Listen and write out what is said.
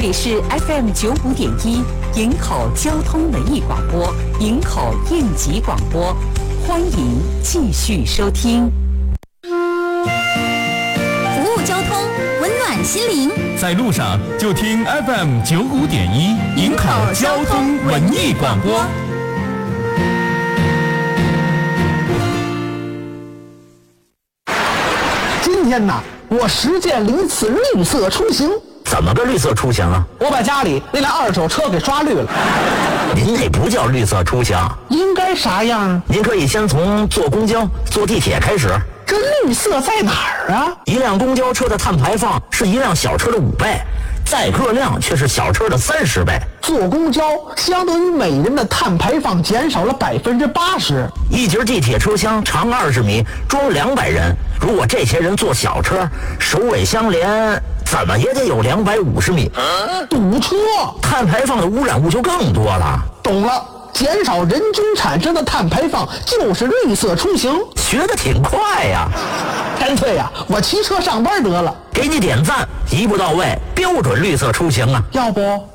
里是 FM95.1营口交通文艺广播，营口应急广播，欢迎继续收听。 服务交通，温暖心灵， 在路上就听 FM95.1营口交通文艺广播。 今天呢，我实践了一次绿色出行。 怎么个绿色出行啊？ 我把家里那辆二手车给刷绿了。 您那不叫绿色出行， 应该啥样啊？ 您可以先从坐公交、坐地铁开始。 这绿色在哪儿啊？ 一辆公交车的碳排放是一辆小车的5倍，载客量却是小车的30倍。 坐公交相当于每人的碳排放减少了80%。 一节地铁车厢长20米，装200人。如果这些人坐小车，首尾相连，怎么也得有250米。 堵车， 碳排放的污染物就更多了。 懂了，减少人均产生的碳排放就是绿色出行。 学得挺快呀！ 干脆呀，我骑车上班得了。 给你点赞，一步到位，标准绿色出行啊！ 要不